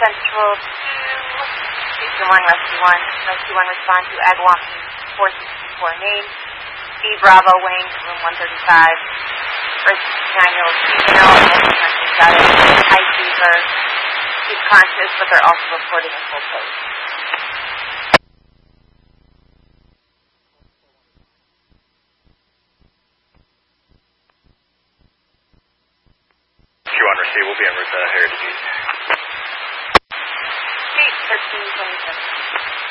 Central 2, Station 1, Rescue 1. Rescue 1, respond to Agawam 464 name. B Bravo, weighing room 135. First 9-year-old female, status, high fever. She's conscious, but they're also reporting a full pulse. Q1 receive, we'll be en route to Heritage East. Street 1327.